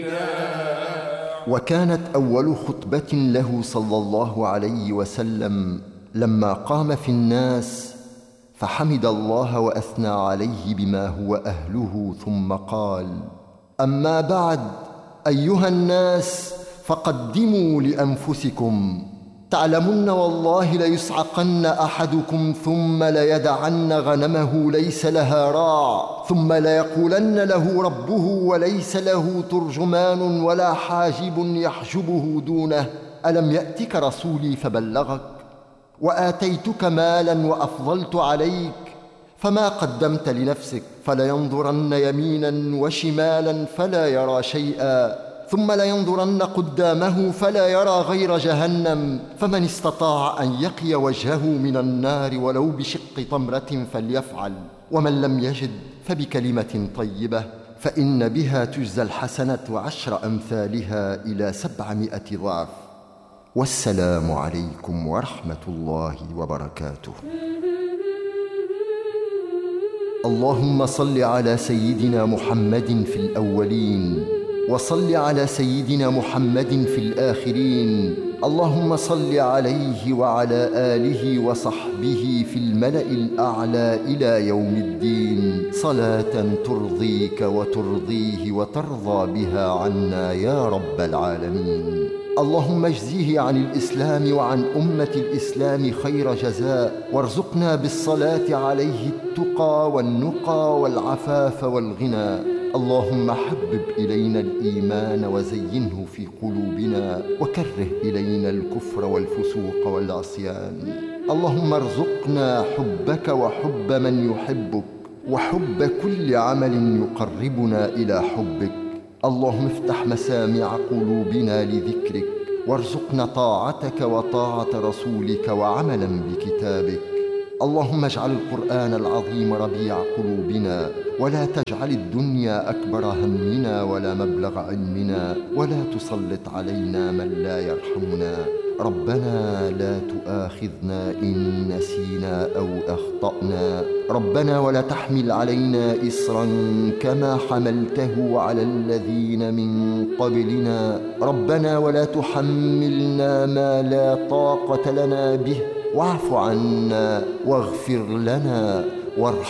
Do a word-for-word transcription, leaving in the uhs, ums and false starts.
وكانت أول خطبة له صلى الله عليه وسلم لما قام في الناس فحمد الله وأثنى عليه بما هو أهله، ثم قال: أما بعد أيها الناس فقدموا لأنفسكم، تعلمن والله ليصعقن أحدكم ثم ليدعن غنمه ليس لها راع، ثم ليقولن له ربه وليس له ترجمان ولا حاجب يحجبه دونه: ألم يأتك رسولي فبلغك؟ وآتيتك مالا وأفضلت عليك فما قدمت لنفسك، فلينظرن يمينا وشمالا فلا يرى شيئا، ثم لينظرن قدامه فلا يرى غير جهنم، فمن استطاع أن يقي وجهه من النار ولو بشق تمرة فليفعل، ومن لم يجد فبكلمة طيبة فإن بها تجزى الحسنة عشر أمثالها إلى سبعمائة ضعف. والسلام عليكم ورحمة الله وبركاته. اللهم صل على سيدنا محمد في الأولين، وصل على سيدنا محمد في الآخرين. اللهم صل عليه وعلى آله وصحبه في الملأ الأعلى إلى يوم الدين، صلاة ترضيك وترضيه وترضى بها عنا يا رب العالمين. اللهم اجزه عن الإسلام وعن أمة الإسلام خير جزاء، وارزقنا بالصلاة عليه التقى والنقى والعفاف والغنى. اللهم حبب إلينا الإيمان وزينه في قلوبنا، وكره إلينا الكفر والفسوق والعصيان. اللهم ارزقنا حبك وحب من يحبك، وحب كل عمل يقربنا إلى حبك. اللهم افتح مسامع قلوبنا لذكرك، وارزقنا طاعتك وطاعة رسولك وعملا بكتابك. اللهم اجعل القرآن العظيم ربيع قلوبنا، ولا تجعل الدنيا أكبر همنا ولا مبلغ علمنا، ولا تسلط علينا من لا يرحمنا. ربنا لا تؤاخذنا إن نسينا أو أخطأنا. ربنا ولا تحمل علينا إصرا كما حملته على الذين من قبلنا. ربنا ولا تحملنا ما لا طاقة لنا به، واعف عنا واغفر لنا وارحمنا.